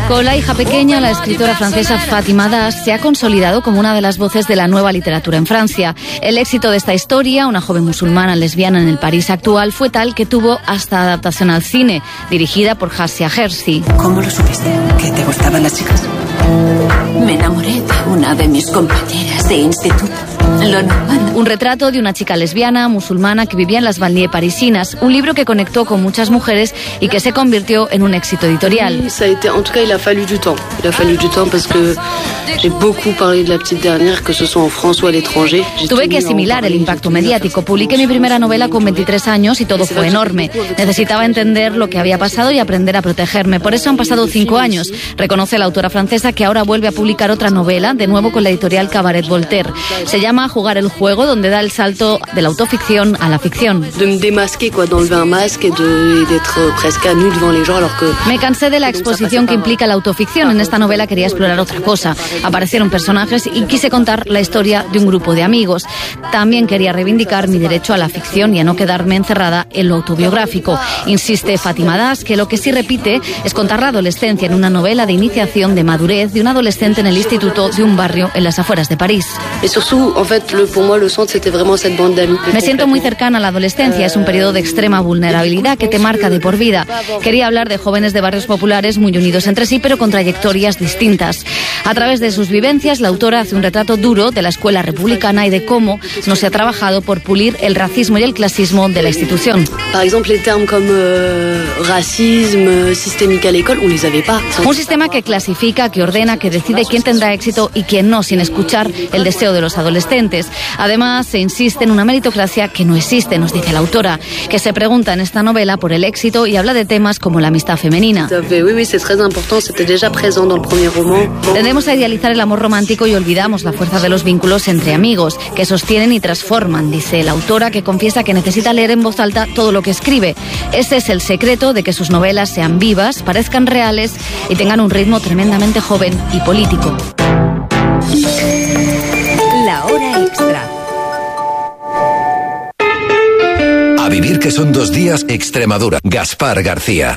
Con la hija pequeña, la escritora francesa Fatima Das se ha consolidado como una de las voces de la nueva literatura en Francia. El éxito de esta historia, una joven musulmana lesbiana en el París actual, fue tal que tuvo hasta adaptación al cine, dirigida por Hassia Hersi. ¿Cómo lo supiste? ¿Que te gustaban las chicas? Me enamoré de una de mis compañeras de instituto. Lo normal. Un retrato de una chica lesbiana, musulmana, que vivía en las banlieues parisinas. Un libro que conectó con muchas mujeres y que se convirtió en un éxito editorial. Il a fallu du temps. Il a fallu du temps parce que j'ai beaucoup parlé de la petite dernière, que ce soit en France ou à l'étranger. Tuve que asimilar el impacto mediático. Publiqué mi primera novela con 23 años y todo fue enorme. Necesitaba entender lo que había pasado y aprender a protegerme. Por eso han pasado 5 años. Reconoce la autora francesa, que ahora vuelve a publicar otra novela, de nuevo con la editorial Cabaret Voltaire. Se llama Jugar el juego, donde da el salto de la autoficción a la ficción. De me démasquer, d'enlever un masque et d'être presque à nu devant les gens, alors que... Me cansé de la exposición que implica la autoficción. En esta novela quería explorar otra cosa. Aparecieron personajes y quise contar la historia de un grupo de amigos. También quería reivindicar mi derecho a la ficción y a no quedarme encerrada en lo autobiográfico. Insiste Fatima Das que lo que sí repite es contar la adolescencia en una novela de iniciación de madurez de un adolescente en el instituto de un barrio en las afueras de París. Me siento muy cercana a la adolescencia. Es un periodo de extrema vulnerabilidad que te marca de por vida. Quería hablar de jóvenes de barrios populares muy unidos entre sí, pero con trayectorias distintas. A través de sus vivencias, la autora hace un retrato duro de la escuela republicana y de cómo no se ha trabajado por pulir el racismo y el clasismo de la institución. Por ejemplo, les termes como racisme, systémique à l'école, on les avait pas. Un sistema que clasifica, que ordena, que decide quién tendrá éxito y quién no, sin escuchar el deseo de los adolescentes. Además, se insiste en una meritocracia que no existe, nos dice la autora, que se pregunta en esta novela por el éxito y habla de temas como la amistad femenina. Oui, c'est très important, c'était déjà présent dans le premier roman. Tendemos a idealizar el amor romántico y olvidamos la fuerza de los vínculos entre amigos, que sostienen y transforman, dice la autora, que confiesa que necesita leer en voz alta todo lo que escribe. Ese es el secreto de que sus novelas sean vivas, parezcan reales y tengan un ritmo tremendamente joven y político. La hora extra. A vivir, que son 2 días. Extremadura. Gaspar García.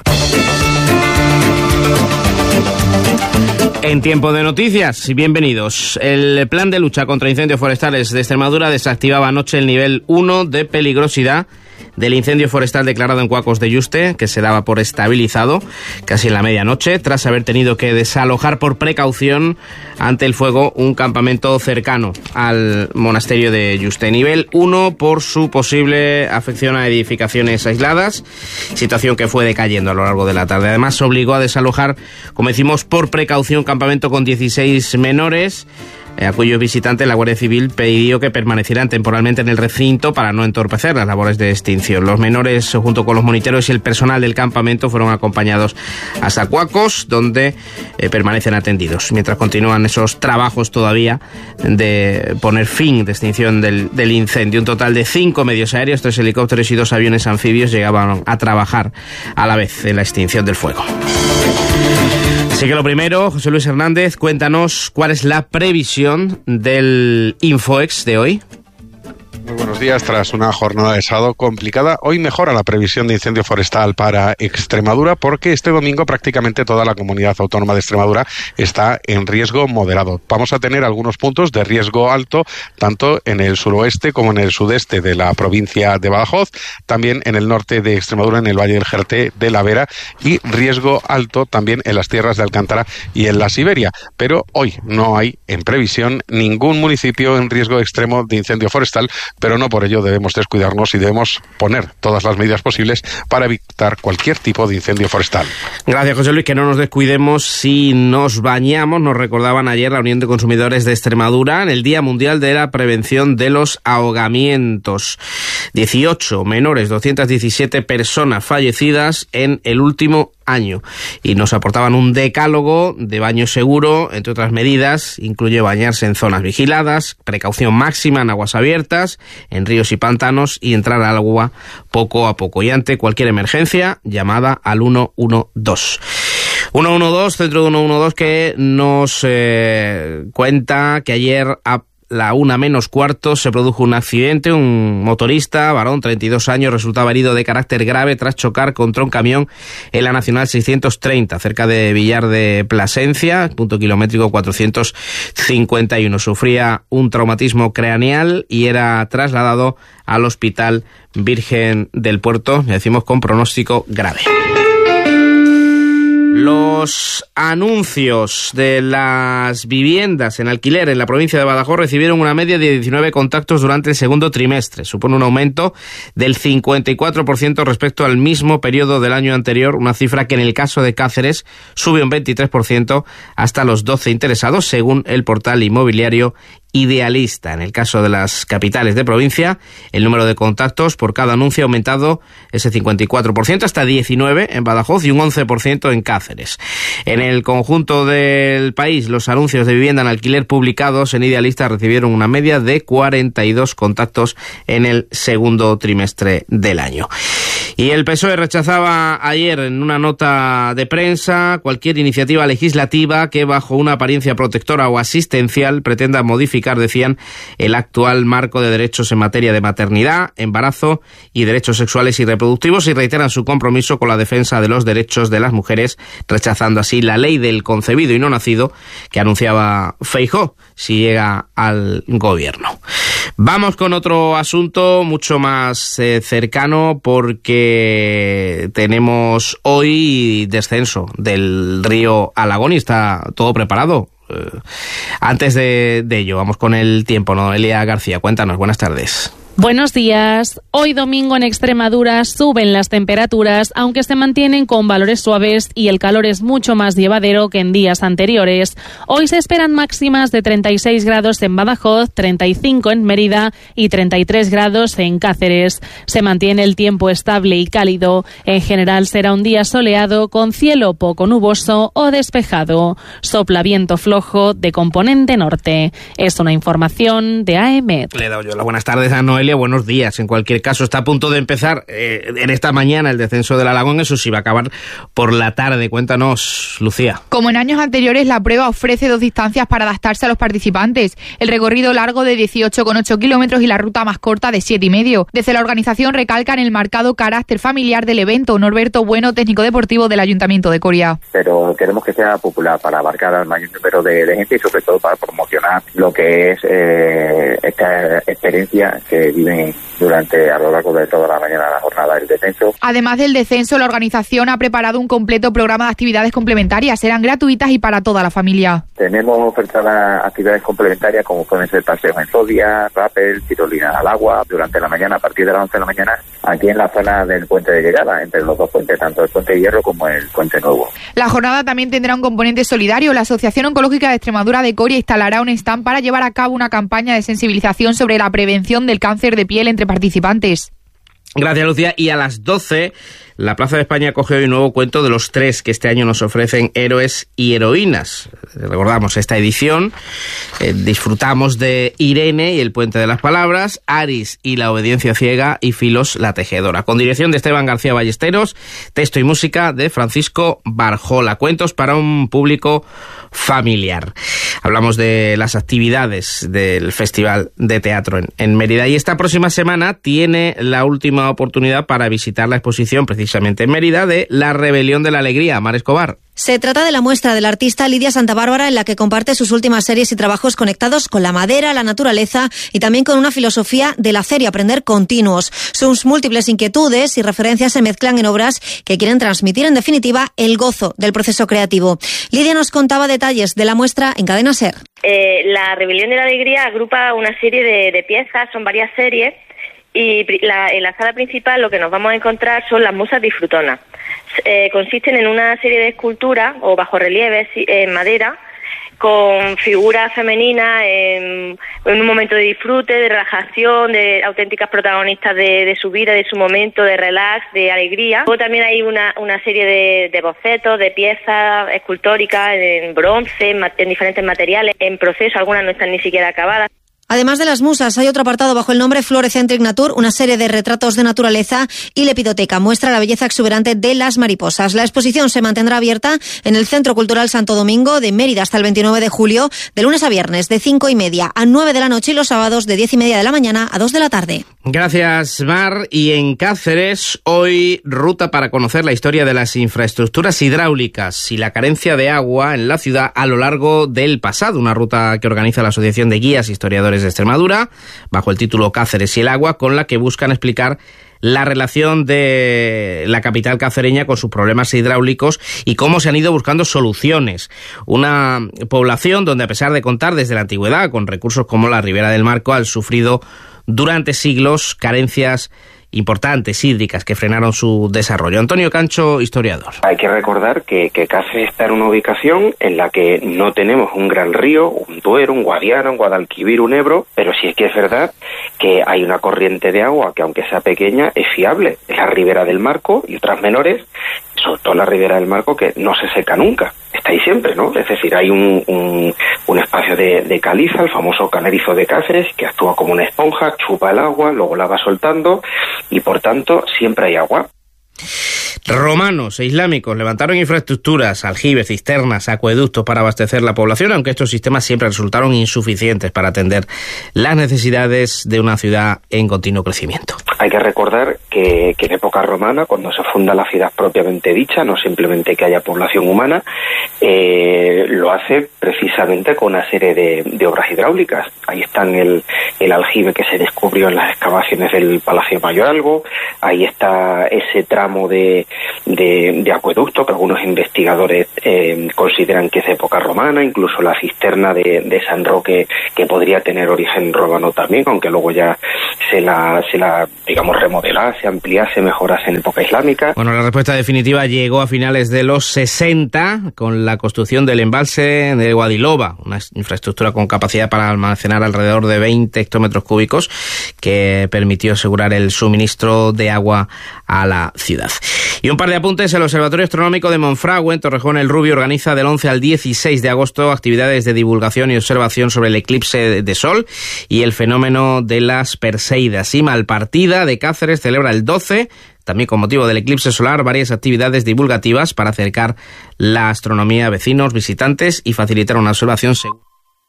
En tiempo de noticias, bienvenidos. El plan de lucha contra incendios forestales de Extremadura desactivaba anoche el nivel 1 de peligrosidad del incendio forestal declarado en Cuacos de Yuste, que se daba por estabilizado casi en la medianoche, tras haber tenido que desalojar por precaución ante el fuego un campamento cercano al monasterio de Yuste. Nivel 1 por su posible afección a edificaciones aisladas, situación que fue decayendo a lo largo de la tarde. Además, obligó a desalojar, como decimos, por precaución, un campamento con 16 menores, a cuyos visitantes la Guardia Civil pidió que permanecieran temporalmente en el recinto para no entorpecer las labores de extinción. Los menores, junto con los moniteros y el personal del campamento, fueron acompañados hasta Cuacos, donde permanecen atendidos, mientras continúan esos trabajos todavía de poner fin de extinción del incendio. Un total de 5 medios aéreos, 3 helicópteros y 2 aviones anfibios llegaban a trabajar a la vez en la extinción del fuego. Así que lo primero, José Luis Hernández, cuéntanos cuál es la previsión del Infoex de hoy. Muy buenos días. Tras una jornada de sábado complicada, hoy mejora la previsión de incendio forestal para Extremadura, porque este domingo prácticamente toda la comunidad autónoma de Extremadura está en riesgo moderado. Vamos a tener algunos puntos de riesgo alto, tanto en el suroeste como en el sudeste de la provincia de Badajoz, también en el norte de Extremadura, en el Valle del Jerté, de la Vera, y riesgo alto también en las tierras de Alcántara y en la Siberia. Pero hoy no hay en previsión ningún municipio en riesgo extremo de incendio forestal, pero no por ello debemos descuidarnos y debemos poner todas las medidas posibles para evitar cualquier tipo de incendio forestal. Gracias, José Luis. Que no nos descuidemos si nos bañamos. Nos recordaban ayer la Unión de Consumidores de Extremadura en el Día Mundial de la Prevención de los Ahogamientos. 18 menores, 217 personas fallecidas en el último año, y nos aportaban un decálogo de baño seguro. Entre otras medidas, incluye bañarse en zonas vigiladas, precaución máxima en aguas abiertas, en ríos y pantanos, y entrar al agua poco a poco. Y ante cualquier emergencia, llamada al 112. 112, centro de 112, que nos cuenta que ayer la 1:15, se produjo un accidente. Un motorista, varón, 32 años, resultaba herido de carácter grave tras chocar contra un camión en la Nacional 630, cerca de Villar de Plasencia, punto kilométrico 451. Sufría un traumatismo craneal y era trasladado al Hospital Virgen del Puerto, le decimos con pronóstico grave. Los anuncios de las viviendas en alquiler en la provincia de Badajoz recibieron una media de 19 contactos durante el segundo trimestre. Supone un aumento del 54% respecto al mismo periodo del año anterior, una cifra que en el caso de Cáceres sube un 23% hasta los 12 interesados, según el portal inmobiliario Idealista. En el caso de las capitales de provincia, el número de contactos por cada anuncio ha aumentado ese 54% hasta 19 en Badajoz y un 11% en Cáceres. En el conjunto del país, los anuncios de vivienda en alquiler publicados en Idealista recibieron una media de 42 contactos en el segundo trimestre del año. Y el PSOE rechazaba ayer en una nota de prensa cualquier iniciativa legislativa que bajo una apariencia protectora o asistencial pretenda modificar, decían, el actual marco de derechos en materia de maternidad, embarazo y derechos sexuales y reproductivos, y reiteran su compromiso con la defensa de los derechos de las mujeres, rechazando así la ley del concebido y no nacido que anunciaba Feijóo si llega al gobierno. Vamos con otro asunto mucho más cercano, porque tenemos hoy descenso del río Alagón y está todo preparado. Antes de ello, vamos con el tiempo, Noelia García, cuéntanos, buenas tardes. Buenos días. Hoy domingo en Extremadura suben las temperaturas, aunque se mantienen con valores suaves y el calor es mucho más llevadero que en días anteriores. Hoy se esperan máximas de 36 grados en Badajoz, 35 en Mérida y 33 grados en Cáceres. Se mantiene el tiempo estable y cálido. En general será un día soleado con cielo poco nuboso o despejado. Sopla viento flojo de componente norte. Es una información de AEMET. Le he dado yo las buenas tardes a Noelia. Buenos días. En cualquier caso, está a punto de empezar en esta mañana el descenso del Alagón. Eso sí, va a acabar por la tarde. Cuéntanos, Lucía. Como en años anteriores, la prueba ofrece dos distancias para adaptarse a los participantes. El recorrido largo de 18,8 kilómetros y la ruta más corta de 7,5. Desde la organización recalcan el marcado carácter familiar del evento. Norberto Bueno, técnico deportivo del Ayuntamiento de Coria. Pero queremos que sea popular para abarcar al mayor número de gente y sobre todo para promocionar lo que es esta experiencia que viven a lo largo de toda la mañana la jornada del descenso. Además del descenso, la organización ha preparado un completo programa de actividades complementarias. Serán gratuitas y para toda la familia. Tenemos ofertadas actividades complementarias como pueden ser paseos en zodia, rappel, tirolinas al agua durante la mañana a partir de las 11 de la mañana aquí en la zona del puente de llegada, entre los dos puentes, tanto el puente de Hierro como el puente nuevo. La jornada también tendrá un componente solidario. La Asociación Oncológica de Extremadura de Coria instalará un stand para llevar a cabo una campaña de sensibilización sobre la prevención del cáncer de piel entre participantes. Gracias, Lucía. Y a las 12, la Plaza de España coge hoy un nuevo cuento de los 3 que este año nos ofrecen héroes y heroínas. Recordamos esta edición, disfrutamos de Irene y el puente de las palabras, Aris y la obediencia ciega y Filos la tejedora. Con dirección de Esteban García Ballesteros, texto y música de Francisco Barjola. Cuentos para un público familiar. Hablamos de las actividades del Festival de Teatro en Mérida, y esta próxima semana tiene la última oportunidad para visitar la exposición precisamente en Mérida de La Rebelión de la Alegría. Mar Escobar. Se trata de la muestra del artista Lidia Santabárbara, en la que comparte sus últimas series y trabajos conectados con la madera, la naturaleza y también con una filosofía del hacer y aprender continuos. Sus múltiples inquietudes y referencias se mezclan en obras que quieren transmitir, en definitiva, el gozo del proceso creativo. Lidia nos contaba detalles de la muestra en Cadena SER. La Rebelión de la Alegría agrupa una serie de piezas, son varias series, y en la sala principal lo que nos vamos a encontrar son las musas disfrutonas. Consisten en una serie de esculturas o bajorrelieves en madera con figuras femeninas en un momento de disfrute, de relajación, de auténticas protagonistas de su vida, de su momento, de relax, de alegría. Luego también hay una serie de bocetos, de piezas escultóricas en bronce, en diferentes materiales, en proceso, algunas no están ni siquiera acabadas. Además de las musas, hay otro apartado bajo el nombre Florecentric Nature, una serie de retratos de naturaleza, y Lepidoteca muestra la belleza exuberante de las mariposas. La exposición se mantendrá abierta en el Centro Cultural Santo Domingo de Mérida hasta el 29 de julio, de lunes a viernes, de 5:30 a 9 de la noche y los sábados de 10:30 de la mañana a 2 de la tarde. Gracias, Mar. Y en Cáceres, hoy ruta para conocer la historia de las infraestructuras hidráulicas y la carencia de agua en la ciudad a lo largo del pasado. Una ruta que organiza la Asociación de Guías Historiadores de Extremadura, bajo el título Cáceres y el agua, con la que buscan explicar la relación de la capital cacereña con sus problemas hidráulicos y cómo se han ido buscando soluciones. Una población donde, a pesar de contar desde la antigüedad con recursos como la Ribera del Marco, ha sufrido durante siglos carencias importantes hídricas que frenaron su desarrollo. Antonio Cancho, historiador. Hay que recordar que Cáceres está en una ubicación en la que no tenemos un gran río, un Duero, un Guadiana, un Guadalquivir, un Ebro, pero sí es que es verdad que hay una corriente de agua que, aunque sea pequeña, es fiable. Es la Ribera del Marco y otras menores, sobre todo la Ribera del Marco, que no se seca nunca. Está ahí siempre, ¿no? Es decir, hay un espacio de caliza, el famoso canerizo de Cáceres, que actúa como una esponja, chupa el agua, luego la va soltando y, por tanto, siempre hay agua. Romanos e islámicos levantaron infraestructuras, aljibes, cisternas, acueductos para abastecer la población, aunque estos sistemas siempre resultaron insuficientes para atender las necesidades de una ciudad en continuo crecimiento. Hay que recordar que en época romana, cuando se funda la ciudad propiamente dicha, no simplemente que haya población humana, lo hace precisamente con una serie de obras hidráulicas. Ahí están el aljibe que se descubrió en las excavaciones del Palacio Mayorazgo, ahí está ese tramo de acueducto que algunos investigadores consideran que es de época romana, incluso la cisterna de San Roque, que podría tener origen romano también, aunque luego ya se la digamos, remodelase, ampliase, mejorase en época islámica. Bueno, la respuesta definitiva llegó a finales de los 60 con la construcción del embalse de Guadilova, una infraestructura con capacidad para almacenar alrededor de 20 hectómetros cúbicos que permitió asegurar el suministro de agua a la ciudad. Y un par de apuntes: el Observatorio Astronómico de Monfragüe, en Torrejón el Rubio, organiza del 11 al 16 de agosto actividades de divulgación y observación sobre el eclipse de sol y el fenómeno de las Perseidas. Y Malpartida de Cáceres celebra el 12, también con motivo del eclipse solar, varias actividades divulgativas para acercar la astronomía a vecinos, visitantes y facilitar una observación segura.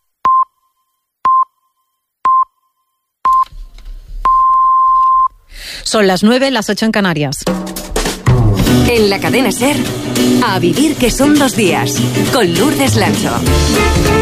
Son las 9, las 8 en Canarias. En la cadena SER, A Vivir que son 2 días, con Lourdes Lancho.